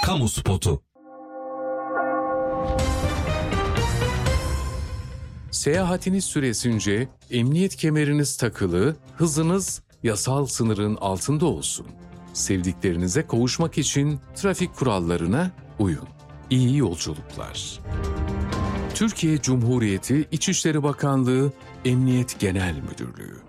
Kamu spotu. Seyahatiniz süresince emniyet kemeriniz takılı, hızınız yasal sınırın altında olsun. Sevdiklerinize kavuşmak için trafik kurallarına uyun. İyi yolculuklar. Türkiye Cumhuriyeti İçişleri Bakanlığı Emniyet Genel Müdürlüğü.